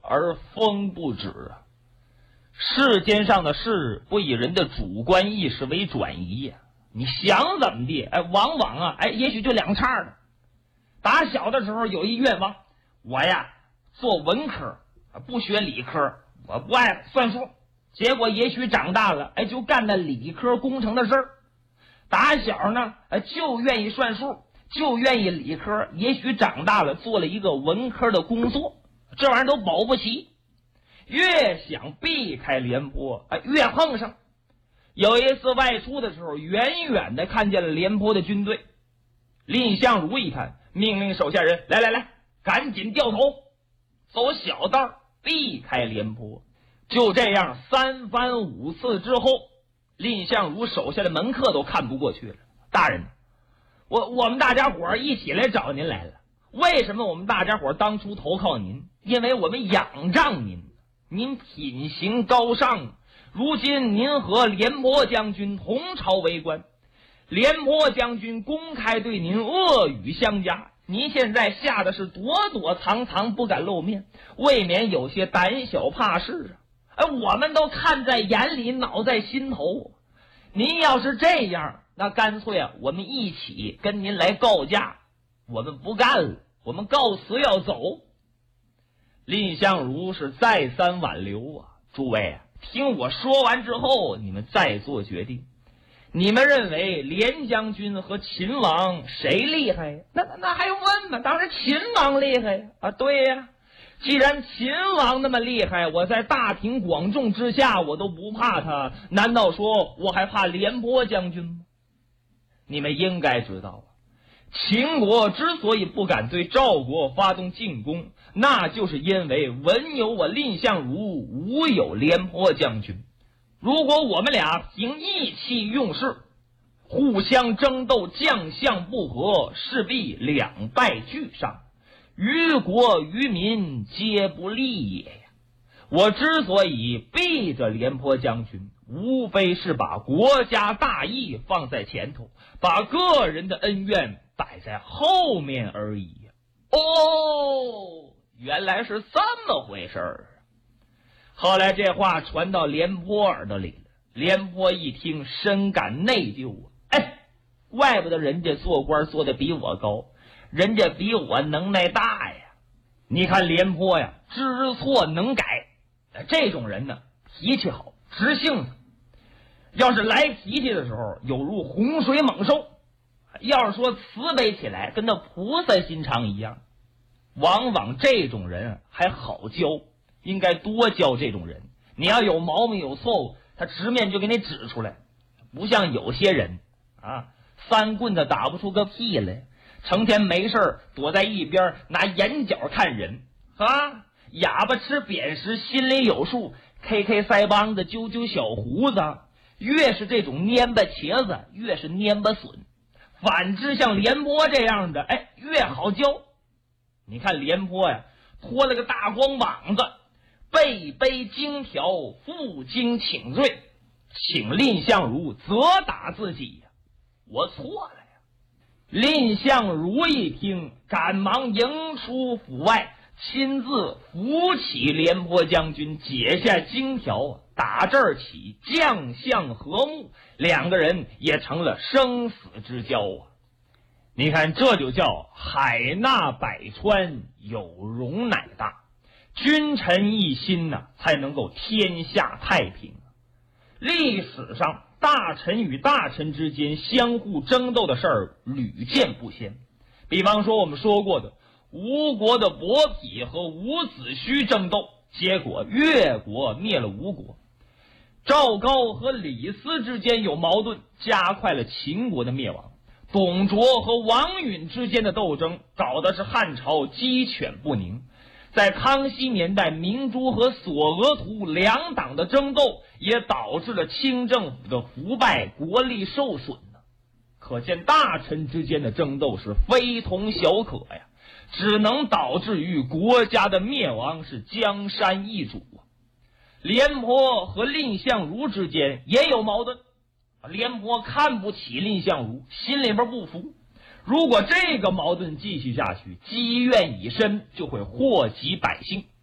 而风不止啊。世间上的事不以人的主观意识为转移呀，你想怎么地，往往啊，也许就两岔了。打小的时候有一愿望，我呀做文科，不学理科，我不爱算数。结果也许长大了，就干那理科工程的事儿。打小呢，就愿意算数，就愿意理科，也许长大了做了一个文科的工作，这玩意儿都保不齐。越想避开廉颇，越横上。有一次外出的时候，远远的看见了廉颇的军队。蔺相如一看，命令手下人来，赶紧掉头，走小道避开廉颇。就这样3番5次之后，蔺相如手下的门客都看不过去了。大人，我们大家伙一起来找您来了。为什么我们大家伙当初投靠您？因为我们仰仗您，您品行高尚。如今您和廉颇将军同朝为官，廉颇将军公开对您恶语相加，您现在吓得是躲躲藏藏，不敢露面，未免有些胆小怕事啊！我们都看在眼里，恼在心头。您要是这样，那干脆啊，我们一起跟您来告假。我们不干了，我们告辞要走。蔺相如是再三挽留啊，诸位啊，听我说完之后，你们再做决定。你们认为廉将军和秦王谁厉害呀？那还用问吗？当然秦王厉害呀！啊，对呀。既然秦王那么厉害，我在大庭广众之下我都不怕他，难道说我还怕廉颇将军吗？你们应该知道啊，秦国之所以不敢对赵国发动进攻，那就是因为文有我蔺相如，武有廉颇将军。如果我们俩凭义气用事，互相争斗，将相不和，势必两败俱伤，于国于民皆不利也呀！我之所以避着廉颇将军，无非是把国家大义放在前头，把个人的恩怨摆在后面而已。哦，原来是这么回事儿。后来这话传到廉颇耳朵里了，廉颇一听深感内疚啊！怪不得人家做官做得比我高，人家比我能耐大呀！你看廉颇呀，知错能改，这种人呢，脾气好，直性子。要是来脾气的时候，有如洪水猛兽；要是说慈悲起来，跟那菩萨心肠一样。往往这种人还好教，应该多教这种人。你要有毛病有错误，他直面就给你指出来，不像有些人啊，3棍子打不出个屁来，成天没事躲在一边拿眼角看人啊，哑巴吃扁食，心里有数，K 腮帮子，揪小胡子。越是这种蔫巴茄子，越是蔫巴笋。反之像廉颇这样的，越好教。你看廉颇呀，脱了个大光膀子，背背荆条，负荆请罪，请蔺相如责打自己呀，我错了呀。蔺相如一听，赶忙迎出府外，亲自扶起廉颇将军，解下荆条。打这儿起，将相和睦，两个人也成了生死之交啊！你看，这就叫海纳百川，有容乃大，君臣一心呐，才能够天下太平。历史上大臣与大臣之间相互争斗的事儿屡见不鲜。比方说我们说过的吴国的伯嚭和伍子胥争斗，结果越国灭了吴国。赵高和李斯之间有矛盾，加快了秦国的灭亡。董卓和王允之间的斗争，搞的是汉朝鸡犬不宁。在康熙年代，明珠和索额图两党的争斗，也导致了清政府的腐败，国力受损呢。可见大臣之间的争斗是非同小可呀，只能导致于国家的灭亡，是江山易主啊。廉颇和蔺相如之间也有矛盾，廉颇看不起蔺相如，心里边不服。如果这个矛盾继续下去，积怨已深，就会祸及百姓。